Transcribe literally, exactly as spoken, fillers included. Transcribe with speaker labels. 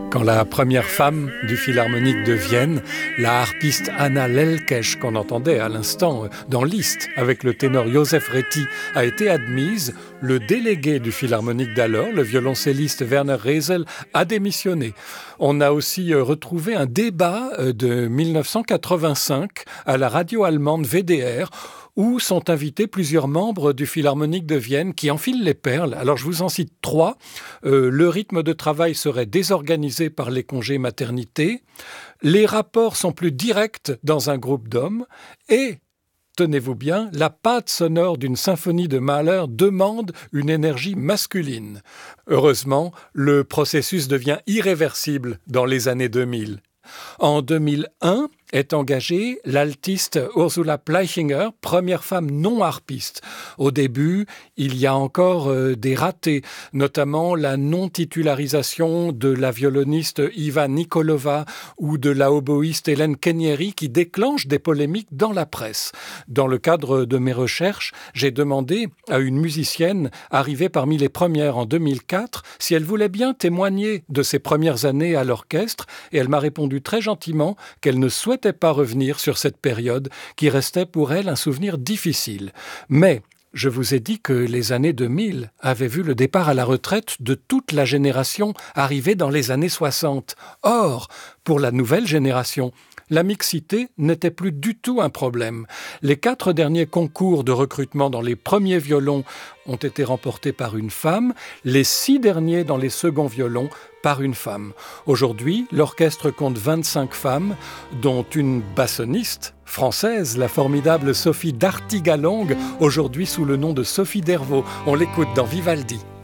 Speaker 1: Quand la première femme du Philharmonique de Vienne, la harpiste Anna Lelkesch, qu'on entendait à l'instant dans Liszt avec le ténor Joseph Réti, a été admise, le délégué du Philharmonique d'alors, le violoncelliste Werner Resel, a démissionné. On a aussi retrouvé un débat de mille neuf cent quatre-vingt-cinq à la radio allemande V D R, où sont invités plusieurs membres du Philharmonique de Vienne qui enfilent les perles. Alors je vous en cite trois. Euh, le rythme de travail serait désorganisé par les congés maternité. Les rapports sont plus directs dans un groupe d'hommes. Et, tenez-vous bien, la patte sonore d'une symphonie de Mahler demande une énergie masculine. Heureusement, le processus devient irréversible dans les années deux mille. En deux mille un est engagée l'altiste Ursula Pleichinger, première femme non harpiste. Au début, il y a encore euh, des ratés, notamment la non-titularisation de la violoniste Iva Nikolova ou de la oboïste Hélène Kenieri qui déclenche des polémiques dans la presse. Dans le cadre de mes recherches, j'ai demandé à une musicienne arrivée parmi les premières en deux mille quatre si elle voulait bien témoigner de ses premières années à l'orchestre et elle m'a répondu très gentiment qu'elle ne souhaitait pas revenir sur cette période qui restait pour elle un souvenir difficile. Mais je vous ai dit que les années deux mille avaient vu le départ à la retraite de toute la génération arrivée dans les années soixante. Or, pour la nouvelle génération, la mixité n'était plus du tout un problème. Les quatre derniers concours de recrutement dans les premiers violons ont été remportés par une femme, les six derniers dans les seconds violons par une femme. Aujourd'hui, l'orchestre compte vingt-cinq femmes, dont une bassoniste française, la formidable Sophie D'Artigalongue, aujourd'hui sous le nom de Sophie Dervaux. On l'écoute dans Vivaldi.